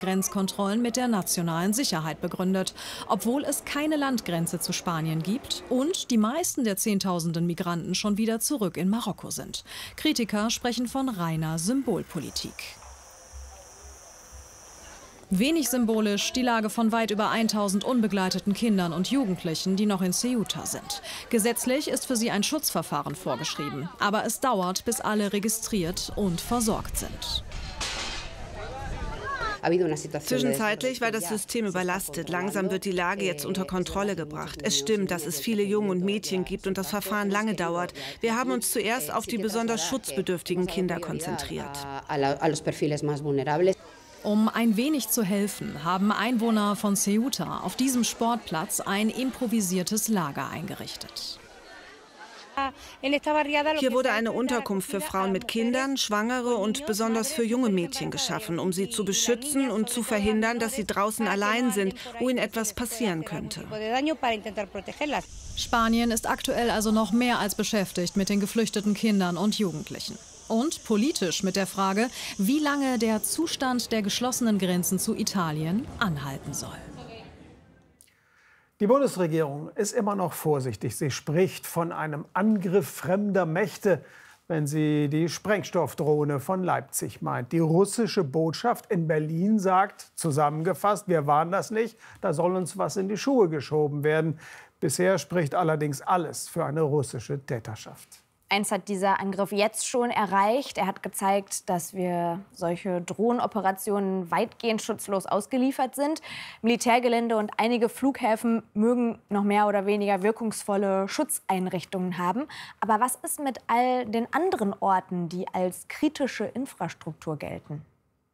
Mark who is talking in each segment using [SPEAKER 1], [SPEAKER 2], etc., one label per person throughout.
[SPEAKER 1] Grenzkontrollen mit der nationalen Sicherheit begründet, obwohl es keine Landgrenze zu Spanien gibt und die meisten der Zehntausenden Migranten schon wieder zurück in Marokko sind. Kritiker sprechen von reiner Symbolpolitik. Wenig symbolisch die Lage von weit über 1000 unbegleiteten Kindern und Jugendlichen, die noch in Ceuta sind. Gesetzlich ist für sie ein Schutzverfahren vorgeschrieben, aber es dauert, bis alle registriert und versorgt sind.
[SPEAKER 2] Zwischenzeitlich war das System überlastet. Langsam wird die Lage jetzt unter Kontrolle gebracht. Es stimmt, dass es viele Junge und Mädchen gibt und das Verfahren lange dauert. Wir haben uns zuerst auf die besonders schutzbedürftigen Kinder konzentriert.
[SPEAKER 1] Um ein wenig zu helfen, haben Einwohner von Ceuta auf diesem Sportplatz ein improvisiertes Lager eingerichtet.
[SPEAKER 2] Hier wurde eine Unterkunft für Frauen mit Kindern, Schwangere und besonders für junge Mädchen geschaffen, um sie zu beschützen und zu verhindern, dass sie draußen allein sind, wo ihnen etwas passieren könnte.
[SPEAKER 1] Spanien ist aktuell also noch mehr als beschäftigt mit den geflüchteten Kindern und Jugendlichen. Und politisch mit der Frage, wie lange der Zustand der geschlossenen Grenzen zu Italien anhalten soll.
[SPEAKER 3] Die Bundesregierung ist immer noch vorsichtig. Sie spricht von einem Angriff fremder Mächte, wenn sie die Sprengstoffdrohne von Leipzig meint. Die russische Botschaft in Berlin sagt, zusammengefasst, wir waren das nicht, da soll uns was in die Schuhe geschoben werden. Bisher spricht allerdings alles für eine russische Täterschaft.
[SPEAKER 4] Eins hat dieser Angriff jetzt schon erreicht. Er hat gezeigt, dass wir solche Drohnenoperationen weitgehend schutzlos ausgeliefert sind. Militärgelände und einige Flughäfen mögen noch mehr oder weniger wirkungsvolle Schutzeinrichtungen haben. Aber was ist mit all den anderen Orten, die als kritische Infrastruktur gelten?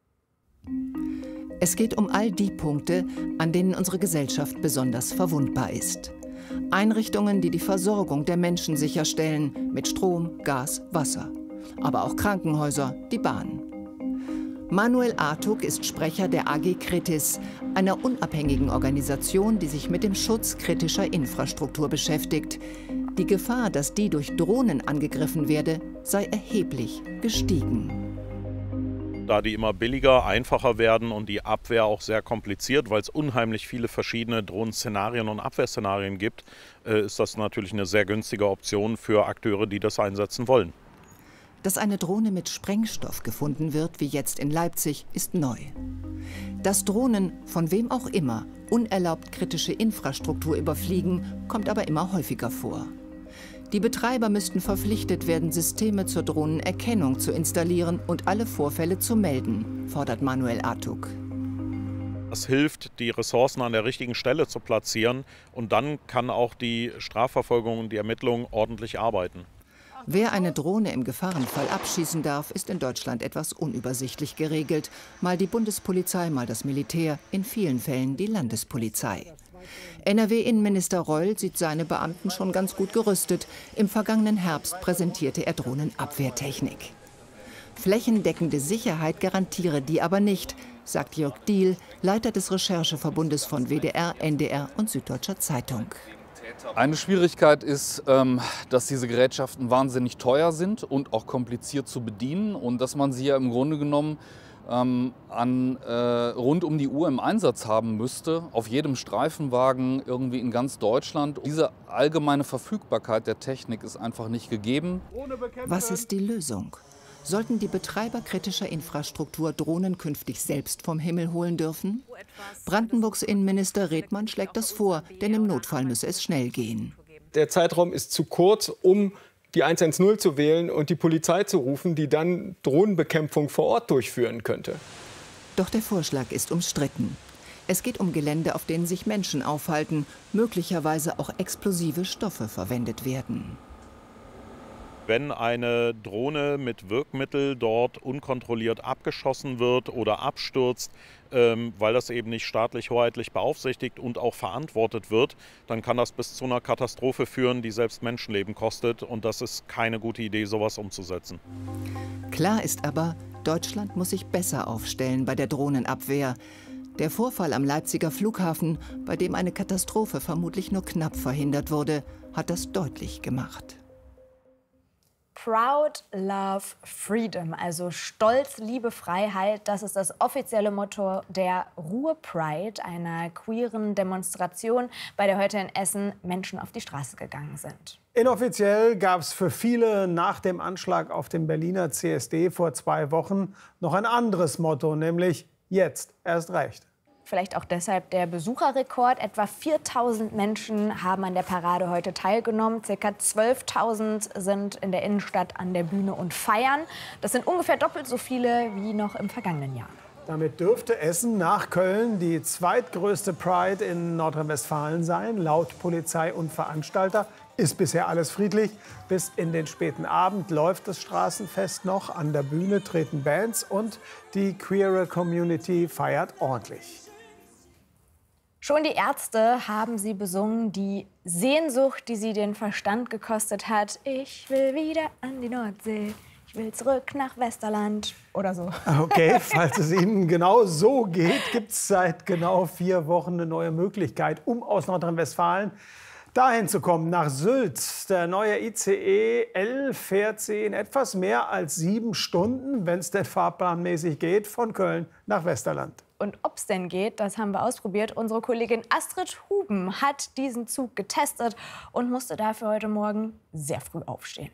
[SPEAKER 5] Es geht um all die Punkte, an denen unsere Gesellschaft besonders verwundbar ist. Einrichtungen, die die Versorgung der Menschen sicherstellen, mit Strom, Gas, Wasser. Aber auch Krankenhäuser, die Bahn. Manuel Artuk ist Sprecher der AG Kritis, einer unabhängigen Organisation, die sich mit dem Schutz kritischer Infrastruktur beschäftigt. Die Gefahr, dass die durch Drohnen angegriffen werde, sei erheblich gestiegen.
[SPEAKER 6] Da die immer billiger, einfacher werden und die Abwehr auch sehr kompliziert, weil es unheimlich viele verschiedene Drohnenszenarien und Abwehrszenarien gibt, ist das natürlich eine sehr günstige Option für Akteure, die das einsetzen wollen.
[SPEAKER 5] Dass eine Drohne mit Sprengstoff gefunden wird, wie jetzt in Leipzig, ist neu. Dass Drohnen, von wem auch immer, unerlaubt kritische Infrastruktur überfliegen, kommt aber immer häufiger vor. Die Betreiber müssten verpflichtet werden, Systeme zur Drohnenerkennung zu installieren und alle Vorfälle zu melden, fordert Manuel Artuk.
[SPEAKER 6] Das hilft, die Ressourcen an der richtigen Stelle zu platzieren, und dann kann auch die Strafverfolgung und die Ermittlung ordentlich arbeiten.
[SPEAKER 5] Wer eine Drohne im Gefahrenfall abschießen darf, ist in Deutschland etwas unübersichtlich geregelt. Mal die Bundespolizei, mal das Militär, in vielen Fällen die Landespolizei. NRW-Innenminister Reul sieht seine Beamten schon ganz gut gerüstet. Im vergangenen Herbst präsentierte er Drohnenabwehrtechnik. Flächendeckende Sicherheit garantiere die aber nicht, sagt Jörg Diehl, Leiter des Rechercheverbundes von WDR, NDR und Süddeutscher Zeitung.
[SPEAKER 7] Eine Schwierigkeit ist, dass diese Gerätschaften wahnsinnig teuer sind und auch kompliziert zu bedienen und dass man sie ja im Grunde genommen rund um die Uhr im Einsatz haben müsste, auf jedem Streifenwagen irgendwie in ganz Deutschland. Diese allgemeine Verfügbarkeit der Technik ist einfach nicht gegeben.
[SPEAKER 5] Was ist die Lösung? Sollten die Betreiber kritischer Infrastruktur Drohnen künftig selbst vom Himmel holen dürfen? Brandenburgs Innenminister Redmann schlägt das vor, denn im Notfall müsse es schnell gehen.
[SPEAKER 8] Der Zeitraum ist zu kurz, um die 110 zu wählen und die Polizei zu rufen, die dann Drohnenbekämpfung vor Ort durchführen könnte.
[SPEAKER 5] Doch der Vorschlag ist umstritten. Es geht um Gelände, auf denen sich Menschen aufhalten, möglicherweise auch explosive Stoffe verwendet werden.
[SPEAKER 6] Wenn eine Drohne mit Wirkmittel dort unkontrolliert abgeschossen wird oder abstürzt, weil das eben nicht staatlich hoheitlich beaufsichtigt und auch verantwortet wird, dann kann das bis zu einer Katastrophe führen, die selbst Menschenleben kostet. Und das ist keine gute Idee, sowas umzusetzen.
[SPEAKER 5] Klar ist aber, Deutschland muss sich besser aufstellen bei der Drohnenabwehr. Der Vorfall am Leipziger Flughafen, bei dem eine Katastrophe vermutlich nur knapp verhindert wurde, hat das deutlich gemacht.
[SPEAKER 4] Proud, Love, Freedom, also Stolz, Liebe, Freiheit. Das ist das offizielle Motto der Ruhr Pride, einer queeren Demonstration, bei der heute in Essen Menschen auf die Straße gegangen sind.
[SPEAKER 3] Inoffiziell gab es für viele nach dem Anschlag auf den Berliner CSD vor 2 Wochen noch ein anderes Motto, nämlich jetzt erst recht.
[SPEAKER 4] Vielleicht auch deshalb der Besucherrekord. Etwa 4.000 Menschen haben an der Parade heute teilgenommen. Circa 12.000 sind in der Innenstadt an der Bühne und feiern. Das sind ungefähr doppelt so viele wie noch im vergangenen Jahr.
[SPEAKER 3] Damit dürfte Essen nach Köln die zweitgrößte Pride in Nordrhein-Westfalen sein. Laut Polizei und Veranstalter ist bisher alles friedlich. Bis in den späten Abend läuft das Straßenfest noch. An der Bühne treten Bands und die queere Community feiert ordentlich.
[SPEAKER 4] Schon die Ärzte haben sie besungen, die Sehnsucht, die sie den Verstand gekostet hat. Ich will wieder an die Nordsee, ich will zurück nach Westerland oder so.
[SPEAKER 3] Okay, falls es Ihnen genau so geht, gibt es seit genau 4 Wochen eine neue Möglichkeit, um aus Nordrhein-Westfalen dahin zu kommen, nach Sylt. Der neue ICE L fährt Sie in etwas mehr als 7 Stunden, wenn es denn fahrplanmäßig geht, von Köln nach Westerland.
[SPEAKER 4] Und ob es denn geht, das haben wir ausprobiert. Unsere Kollegin Astrid Huben hat diesen Zug getestet und musste dafür heute Morgen sehr früh aufstehen.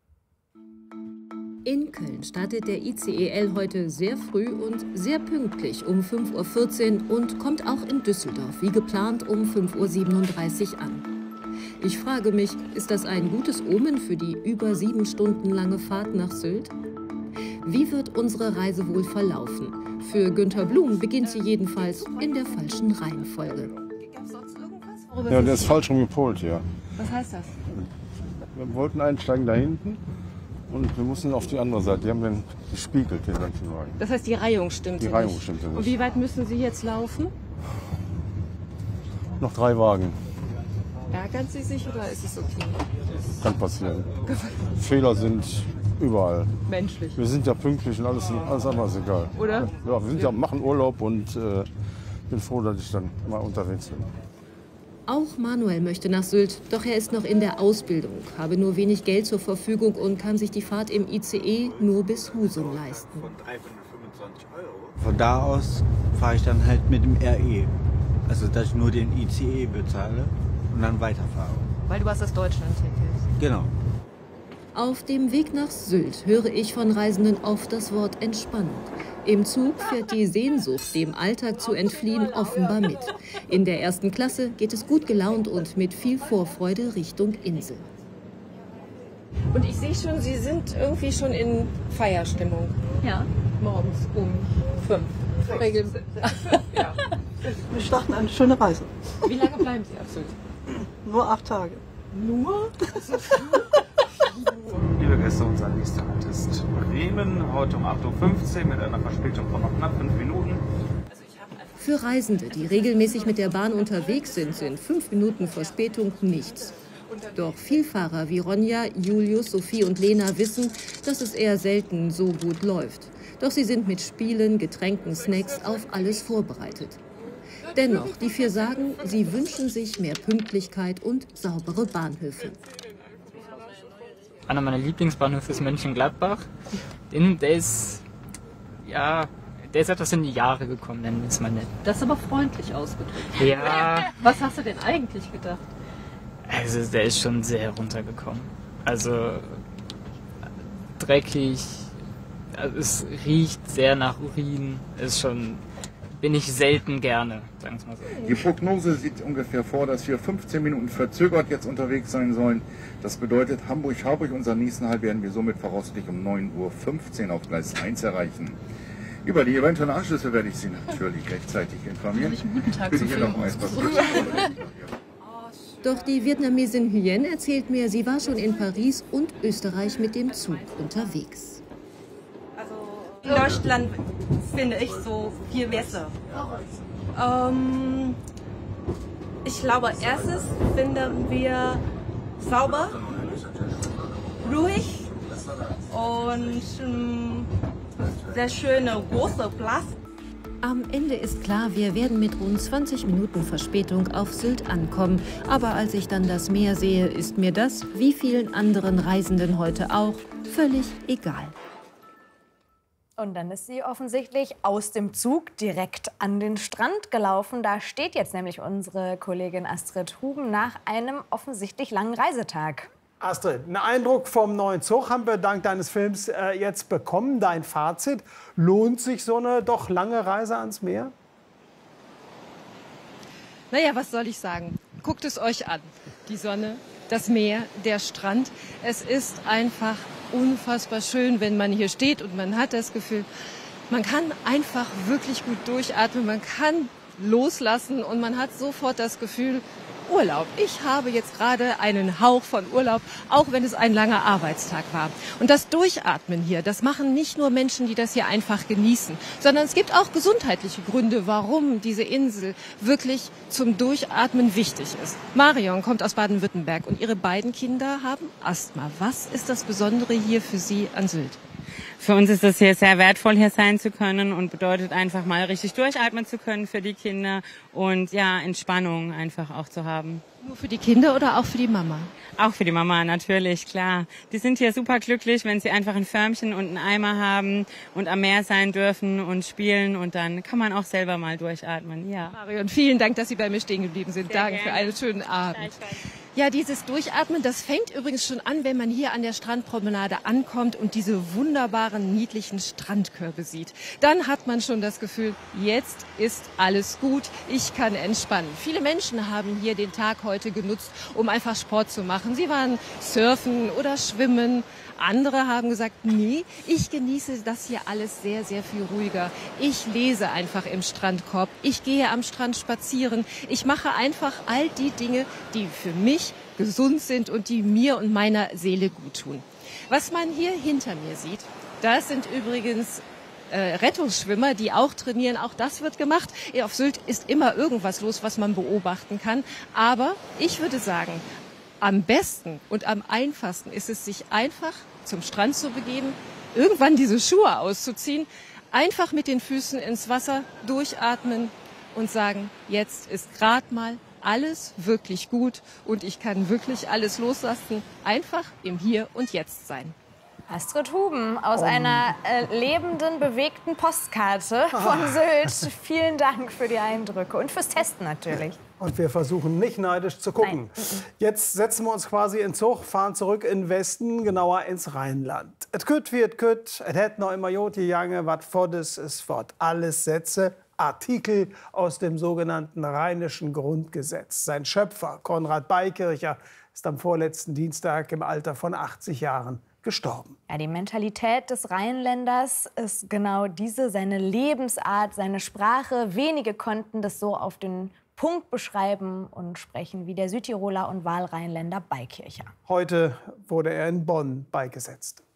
[SPEAKER 9] In Köln startet der ICE L heute sehr früh und sehr pünktlich um 5:14 Uhr und kommt auch in Düsseldorf wie geplant um 5:37 Uhr an. Ich frage mich, ist das ein gutes Omen für die über 7 Stunden lange Fahrt nach Sylt? Wie wird unsere Reise wohl verlaufen? Für Günter Blum beginnt sie jedenfalls in der falschen Reihenfolge.
[SPEAKER 10] Ja, der ist falsch rumgepolt hier.
[SPEAKER 11] Was heißt das?
[SPEAKER 10] Wir wollten einsteigen da hinten und wir mussten auf die andere Seite. Die haben den gespiegelt, den ganzen Wagen.
[SPEAKER 11] Das heißt, die Reihung stimmt
[SPEAKER 10] Die
[SPEAKER 11] nicht?
[SPEAKER 10] Reihung stimmt nicht.
[SPEAKER 11] Und wie weit müssen Sie jetzt laufen?
[SPEAKER 10] Noch 3 Wagen.
[SPEAKER 11] Ärgern Sie sich oder ist es okay?
[SPEAKER 10] Kann passieren. Fehler sind überall.
[SPEAKER 11] Menschlich.
[SPEAKER 10] Wir sind ja pünktlich und alles andere ist egal.
[SPEAKER 11] Oder?
[SPEAKER 10] Ja, wir sind ja, machen Urlaub und bin froh, dass ich dann mal unterwegs bin.
[SPEAKER 9] Auch Manuel möchte nach Sylt, doch er ist noch in der Ausbildung, habe nur wenig Geld zur Verfügung und kann sich die Fahrt im ICE nur bis Husum leisten.
[SPEAKER 12] Von da aus fahre ich dann halt mit dem RE. Also, dass ich nur den ICE bezahle und dann weiterfahre.
[SPEAKER 11] Weil du hast das Deutschland-Ticket.
[SPEAKER 12] Genau.
[SPEAKER 9] Auf dem Weg nach Sylt höre ich von Reisenden oft das Wort Entspannung. Im Zug fährt die Sehnsucht, dem Alltag zu entfliehen, offenbar mit. In der 1. Klasse geht es gut gelaunt und mit viel Vorfreude Richtung Insel.
[SPEAKER 11] Und ich sehe schon, Sie sind irgendwie schon in Feierstimmung. Ja. Morgens um 5.
[SPEAKER 13] Ja. Wir starten eine schöne Reise.
[SPEAKER 11] Wie lange bleiben Sie auf Sylt?
[SPEAKER 13] Nur 8 Tage.
[SPEAKER 11] Nur?
[SPEAKER 14] Liebe Gäste, unser nächster Halt ist Bremen, heute um 8:15 Uhr mit einer Verspätung von noch knapp 5 Minuten.
[SPEAKER 9] Für Reisende, die regelmäßig mit der Bahn unterwegs sind, sind 5 Minuten Verspätung nichts. Doch Vielfahrer wie Ronja, Julius, Sophie und Lena wissen, dass es eher selten so gut läuft. Doch sie sind mit Spielen, Getränken, Snacks auf alles vorbereitet. Dennoch, die 4 sagen, sie wünschen sich mehr Pünktlichkeit und saubere Bahnhöfe.
[SPEAKER 15] Einer meiner Lieblingsbahnhöfe ist Mönchengladbach. Der ist etwas in die Jahre gekommen, nennen wir es mal nett.
[SPEAKER 11] Das ist aber freundlich ausgedrückt.
[SPEAKER 15] Ja.
[SPEAKER 11] Was hast du denn eigentlich gedacht?
[SPEAKER 15] Also der ist schon sehr runtergekommen. Also dreckig, also es riecht sehr nach Urin, bin ich selten gerne, sagen wir mal so.
[SPEAKER 16] Die Prognose sieht ungefähr vor, dass wir 15 Minuten verzögert jetzt unterwegs sein sollen. Das bedeutet, Hamburg-Harburg, unseren nächsten Halt, werden wir somit voraussichtlich um 9:15 Uhr auf Gleis 1 erreichen. Über die eventuellen Anschlüsse werde ich Sie natürlich rechtzeitig informieren.
[SPEAKER 11] Guten Tag
[SPEAKER 16] Bitte hier noch mal etwas.
[SPEAKER 9] Doch die Vietnamesin Hyen erzählt mir, sie war schon in Paris und Österreich mit dem Zug unterwegs.
[SPEAKER 17] In Deutschland finde ich so viel besser. Ich glaube, erstens finden wir sauber, ruhig und sehr schöne große Platz.
[SPEAKER 9] Am Ende ist klar, wir werden mit rund 20 Minuten Verspätung auf Sylt ankommen. Aber als ich dann das Meer sehe, ist mir das, wie vielen anderen Reisenden heute auch, völlig egal.
[SPEAKER 4] Und dann ist sie offensichtlich aus dem Zug direkt an den Strand gelaufen. Da steht jetzt nämlich unsere Kollegin Astrid Huben nach einem offensichtlich langen Reisetag.
[SPEAKER 3] Astrid, einen Eindruck vom neuen Zug haben wir dank deines Films jetzt bekommen. Dein Fazit, lohnt sich so eine doch lange Reise ans Meer?
[SPEAKER 11] Naja, was soll ich sagen? Guckt es euch an. Die Sonne, das Meer, der Strand. Es ist einfach unfassbar schön, wenn man hier steht und man hat das Gefühl, man kann einfach wirklich gut durchatmen, man kann loslassen und man hat sofort das Gefühl, Urlaub. Ich habe jetzt gerade einen Hauch von Urlaub, auch wenn es ein langer Arbeitstag war. Und das Durchatmen hier, das machen nicht nur Menschen, die das hier einfach genießen, sondern es gibt auch gesundheitliche Gründe, warum diese Insel wirklich zum Durchatmen wichtig ist. Marion kommt aus Baden-Württemberg und ihre beiden Kinder haben Asthma. Was ist das Besondere hier für Sie an Sylt?
[SPEAKER 18] Für uns ist es hier sehr wertvoll, hier sein zu können und bedeutet einfach mal richtig durchatmen zu können für die Kinder und ja, Entspannung einfach auch zu haben.
[SPEAKER 11] Nur für die Kinder oder auch für die Mama?
[SPEAKER 18] Auch für die Mama, natürlich, klar. Die sind hier super glücklich, wenn sie einfach ein Förmchen und einen Eimer haben und am Meer sein dürfen und spielen und dann kann man auch selber mal durchatmen, ja.
[SPEAKER 11] Marion, vielen Dank, dass Sie bei mir stehen geblieben sind. Danke für einen schönen Abend. Ja, dieses Durchatmen, das fängt übrigens schon an, wenn man hier an der Strandpromenade ankommt und diese wunderbaren, niedlichen Strandkörbe sieht. Dann hat man schon das Gefühl, jetzt ist alles gut, ich kann entspannen. Viele Menschen haben hier den Tag heute genutzt, um einfach Sport zu machen. Sie waren surfen oder schwimmen. Andere haben gesagt, nee, ich genieße das hier alles sehr, sehr viel ruhiger. Ich lese einfach im Strandkorb. Ich gehe am Strand spazieren. Ich mache einfach all die Dinge, die für mich gesund sind und die mir und meiner Seele gut tun. Was man hier hinter mir sieht, das sind übrigens Rettungsschwimmer, die auch trainieren. Auch das wird gemacht. Auf Sylt ist immer irgendwas los, was man beobachten kann. Aber ich würde sagen, am besten und am einfachsten ist es, sich einfach zum Strand zu begeben, irgendwann diese Schuhe auszuziehen, einfach mit den Füßen ins Wasser durchatmen und sagen, jetzt ist gerade mal alles wirklich gut und ich kann wirklich alles loslassen, einfach im Hier und Jetzt sein.
[SPEAKER 4] Astrid Huben aus einer lebenden, bewegten Postkarte von Sylt. Vielen Dank für die Eindrücke und fürs Testen natürlich.
[SPEAKER 3] Und wir versuchen nicht neidisch zu gucken. Nein. Jetzt setzen wir uns quasi in Zug, fahren zurück in den Westen, genauer ins Rheinland. Et kütt wie et kütt, et hätt noch immer jod gegangen, wat fordes ist fort. Alles Sätze, Artikel aus dem sogenannten Rheinischen Grundgesetz. Sein Schöpfer, Konrad Beikircher, ist am vorletzten Dienstag im Alter von 80 Jahren gestorben.
[SPEAKER 4] Ja, die Mentalität des Rheinländers ist genau diese, seine Lebensart, seine Sprache. Wenige konnten das so auf den Punkt beschreiben und sprechen wie der Südtiroler und Wahlrheinländer Beikircher.
[SPEAKER 3] Heute wurde er in Bonn beigesetzt.